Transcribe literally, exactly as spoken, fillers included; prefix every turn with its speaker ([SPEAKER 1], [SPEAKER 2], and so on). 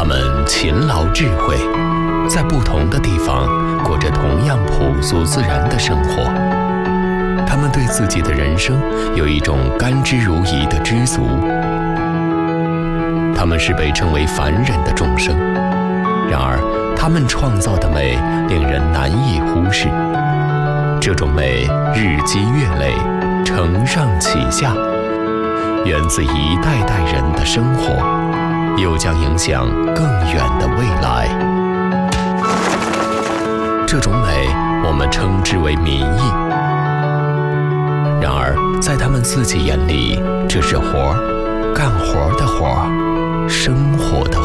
[SPEAKER 1] 他们勤劳智慧，在不同的地方过着同样朴素自然的生活。他们对自己的人生有一种甘之如饴的知足。他们是被称为凡人的众生，然而他们创造的美令人难以忽视。这种美日积月累，承上启下，源自一代代人的生活，又将影响更远的未来。这种美我们称之为民意。然而在他们自己眼里，这是活儿，干活的活儿，生活的